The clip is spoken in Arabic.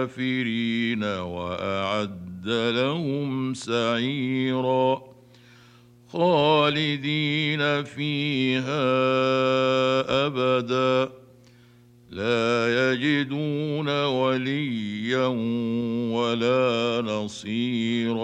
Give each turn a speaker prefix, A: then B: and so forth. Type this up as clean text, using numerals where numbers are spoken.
A: الكافرين وأعد لهم سعيرا خالدين فيها أبدا لا يجدون وليا ولا نصيرا.